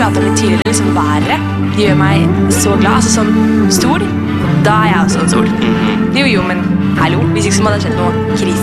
pratet om litt tidligere, liksom været, det gjør meg så glad. Altså sånn stol, da jeg også en stol. Jo, men hallo, hvis ikke så må det ha skjedd noe krise.